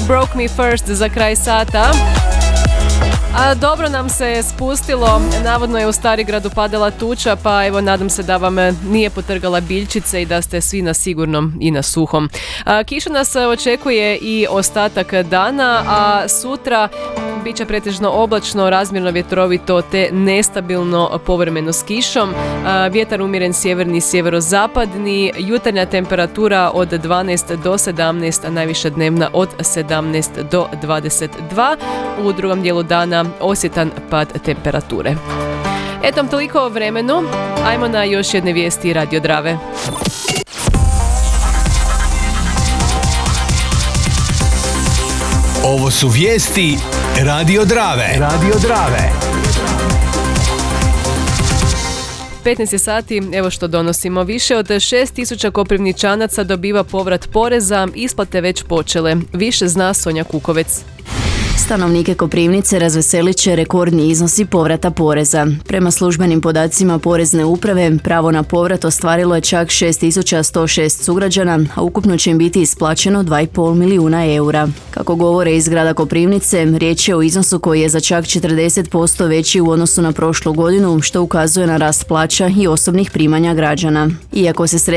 Broke Me First za kraj sata. A dobro nam se spustilo, navodno je u Starigradu padala tuča, pa evo nadam se da vam nije potrgala biljčice i da ste svi na sigurnom i na suhom. Kiša nas očekuje i ostatak dana, a sutra bit će pretežno oblačno, razmjerno vjetrovito te nestabilno povremeno s kišom. Vjetar umjeren sjeverni i sjeverozapadni, jutarnja temperatura od 12 do 17, a najviša dnevna od 17 do 22. U drugom dijelu dana osjetan pad temperature. Eto, toliko o vremenu. Ajmo na još jedne vijesti Radio Drave. Ovo su vijesti Radio Drave. Radio Drave. 15 sati, evo što donosimo. Više od 6.000 Koprivničanaca dobiva povrat poreza, isplate već počele. Više zna Sonja Kukovec. Stanovnike Koprivnice razveselit će rekordni iznosi povrata poreza. Prema službenim podacima Porezne uprave, pravo na povrat ostvarilo je čak 6.106 sugrađana, a ukupno će im biti isplaćeno 2,5 milijuna eura. Kako govore iz grada Koprivnice, riječ je o iznosu koji je za čak 40% veći u odnosu na prošlu godinu, što ukazuje na rast plaća i osobnih primanja građana. Iako se